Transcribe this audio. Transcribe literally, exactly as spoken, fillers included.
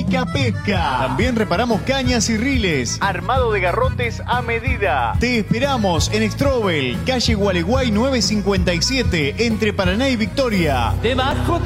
Pica Pesca. También reparamos cañas y riles. Armado de garrotes a medida. Te esperamos en Strobel, calle Gualeguay nueve cincuenta y siete, entre Paraná y Victoria. Debajo